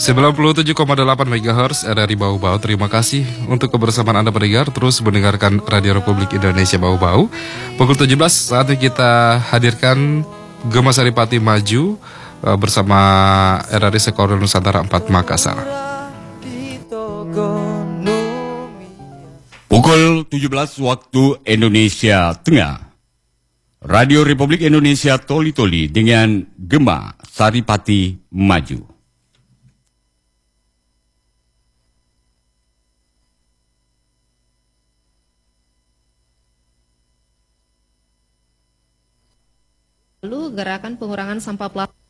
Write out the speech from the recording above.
97,8 MHz RRI Bau-Bau. Terima kasih untuk kebersamaan Anda pendengar. Terus mendengarkan Radio Republik Indonesia Bau-Bau. Pukul 17 saatnya kita hadirkan Gema Saripati Maju bersama RRI Sekolah Nusantara 4 Makassar. Pukul 17 waktu Indonesia Tengah. Radio Republik Indonesia Toli-Toli dengan Gema Saripati Maju. Lalu gerakan pengurangan sampah plastik